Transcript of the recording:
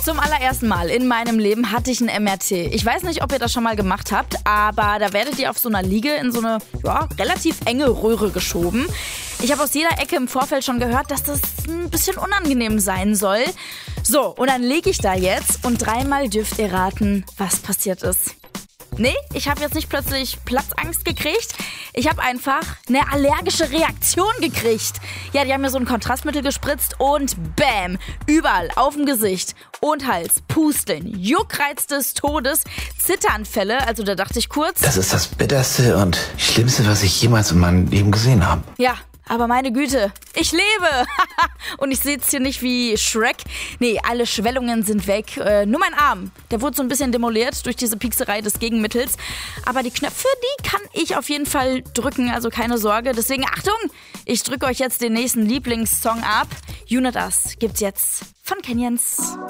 Zum allerersten Mal in meinem Leben hatte ich ein MRT. Ich weiß nicht, ob ihr das schon mal gemacht habt, aber da werdet ihr auf so einer Liege in so eine relativ enge Röhre geschoben. Ich habe aus jeder Ecke im Vorfeld schon gehört, dass das ein bisschen unangenehm sein soll. So, und dann lege ich da jetzt und 3-mal dürft ihr raten, was passiert ist. Nee, ich habe jetzt nicht plötzlich Platzangst gekriegt. Ich habe einfach eine allergische Reaktion gekriegt. Ja, die haben mir so ein Kontrastmittel gespritzt und bäm, überall auf dem Gesicht und Hals, Pusteln, Juckreiz des Todes, Zitteranfälle. Also da dachte ich kurz, das ist das Bitterste und Schlimmste, was ich jemals in meinem Leben gesehen habe. Ja, aber meine Güte, ich lebe. Und ich sehe jetzt hier nicht wie Shrek. Nee, alle Schwellungen sind weg. Nur mein Arm, der wurde so ein bisschen demoliert durch diese Piekserei des Gegenmittels. Aber die Knöpfe, die kann ich auf jeden Fall drücken, also keine Sorge. Deswegen Achtung, ich drücke euch jetzt den nächsten Lieblingssong ab. You Not Us gibt's jetzt von Canyons.